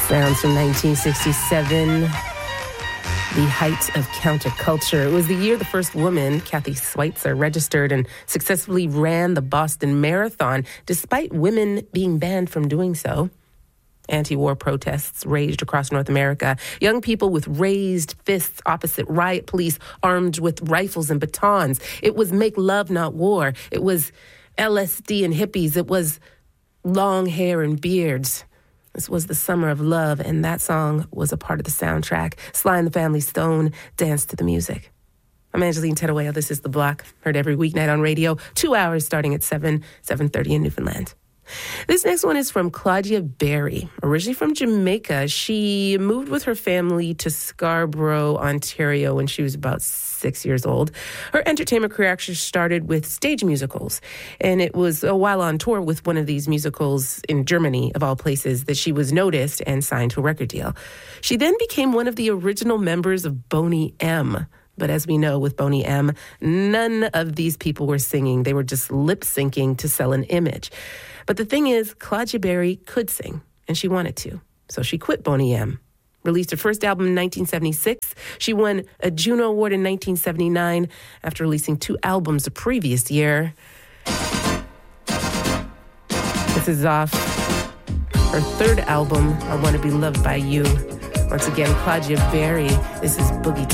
Sounds from 1967, the height of counterculture. It was the year the first woman, Kathy Schweitzer, registered and successfully ran the Boston Marathon, despite women being banned from doing so. Anti-war protests raged across North America. Young people with raised fists opposite riot police armed with rifles and batons. It was make love, not war. It was LSD and hippies. It was long hair and beards. This was the summer of love, and that song was a part of the soundtrack. Sly and the Family Stone danced to the music. I'm Angeline Teruel. This is The Block, heard every weeknight on radio, 2 hours starting at 7:30 in Newfoundland. This next one is from Claudia Berry. Originally from Jamaica, she moved with her family to Scarborough, Ontario when she was about 6 years old. Her entertainment career actually started with stage musicals, and it was a while on tour with one of these musicals in Germany, of all places, that she was noticed and signed to a record deal. She then became one of the original members of Boney M. But as we know, with Boney M, none of these people were singing. They were just lip-syncing to sell an image. But the thing is, Claudia Berry could sing, and she wanted to. So she quit Boney M, released her first album in 1976. She won a Juno Award in 1979 after releasing 2 albums the previous year. This is off her 3rd album, I Want to Be Loved by You. Once again, Claudia Berry. This is Boogie